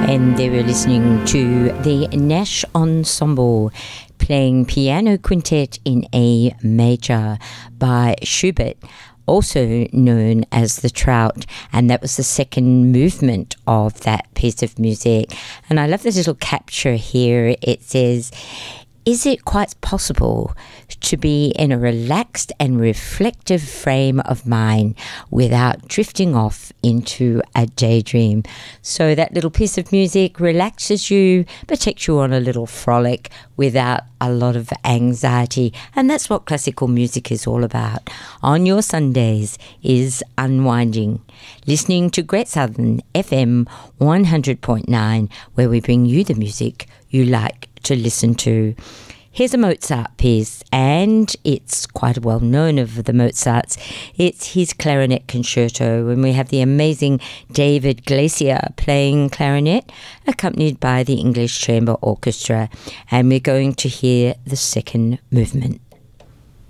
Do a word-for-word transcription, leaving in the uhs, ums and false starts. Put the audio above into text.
And they were listening to the Nash Ensemble playing Piano Quintet in A Major by Schubert, also known as the Trout, and that was the second movement of that piece of music. And I love this little capture here. It says, "Is it quite possible to be in a relaxed and reflective frame of mind without drifting off into a daydream?" So that little piece of music relaxes you, but takes you on a little frolic without a lot of anxiety. And that's what classical music is all about. On your Sundays is unwinding, listening to Great Southern F M one hundred point nine, where we bring you the music you like to listen to. Here's a Mozart piece, and it's quite well known of the Mozarts. It's his clarinet concerto, and we have the amazing David Glacier playing clarinet, accompanied by the English Chamber Orchestra, and we're going to hear the second movement.